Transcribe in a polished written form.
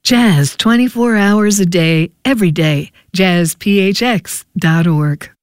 Jazz 24 hours a day, every day. JazzPHX.org.